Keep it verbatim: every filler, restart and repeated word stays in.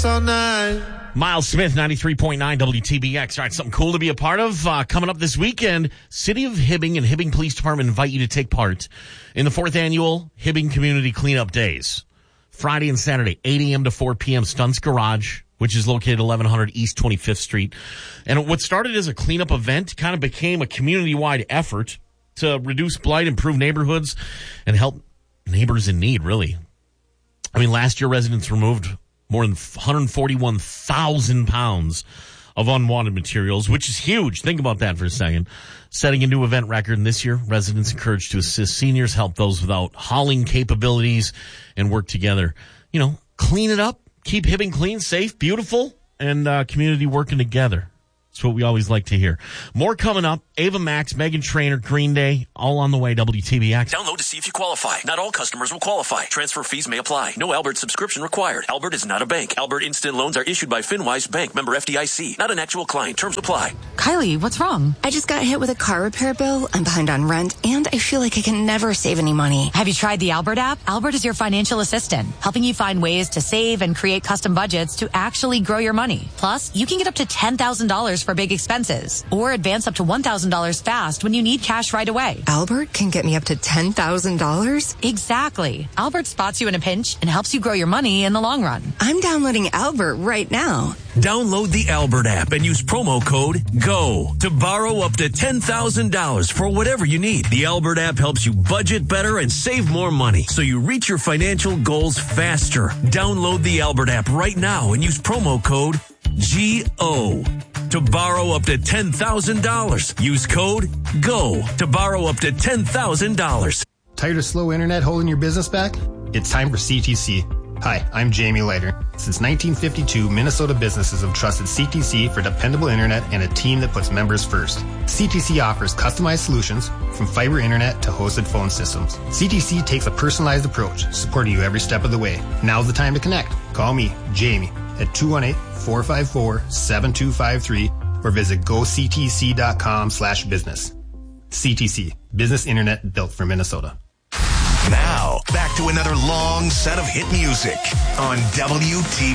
dance all night. Miles Smith, ninety-three point nine W T B X. All right, something cool to be a part of. Uh, coming up this weekend, City of Hibbing and Hibbing Police Department invite you to take part in the fourth annual Hibbing Community Cleanup Days. Friday and Saturday, eight a.m. to four p.m., Stunts Garage, which is located eleven hundred East twenty-fifth Street. And what started as a cleanup event kind of became a community-wide effort to reduce blight, improve neighborhoods, and help neighbors in need, really. I mean, last year residents removed more than one hundred forty-one thousand pounds of unwanted materials, which is huge. Think about that for a second. Setting a new event record, and this year, residents encouraged to assist seniors, help those without hauling capabilities, and work together. You know, clean it up, keep Hibbing clean, safe, beautiful, and uh, community working together. That's what we always like to hear. More coming up. Ava Max, Meghan Trainor, Green Day, all on the way. W T B X. Download to see if you qualify. Not all customers will qualify. Transfer fees may apply. No Albert subscription required. Albert is not a bank. Albert Instant Loans are issued by FinWise Bank, member F D I C. Not an actual client. Terms apply. Kylie, what's wrong? I just got hit with a car repair bill. I'm behind on rent, and I feel like I can never save any money. Have you tried the Albert app? Albert is your financial assistant, helping you find ways to save and create custom budgets to actually grow your money. Plus, you can get up to ten thousand dollars for big expenses, or advance up to one thousand dollars fast when you need cash right away. Albert can get me up to ten thousand dollars? Exactly. Albert spots you in a pinch and helps you grow your money in the long run. I'm downloading Albert right now. Download the Albert app and use promo code GO to borrow up to ten thousand dollars for whatever you need. The Albert app helps you budget better and save more money, so you reach your financial goals faster. Download the Albert app right now and use promo code G O to borrow up to ten thousand dollars. Use code GO to borrow up to ten thousand dollars. Tired of slow internet holding your business back? It's time for C T C. Hi, I'm Jamie Leiter. Since nineteen fifty-two, Minnesota businesses have trusted C T C for dependable internet and a team that puts members first. C T C offers customized solutions from fiber internet to hosted phone systems. C T C takes a personalized approach, supporting you every step of the way. Now's the time to connect. Call me, Jamie, at two one eight, four five four, seven two five three or visit go c t c dot com slash business. C T C, business internet built for Minnesota. Now, back to another long set of hit music on W T B.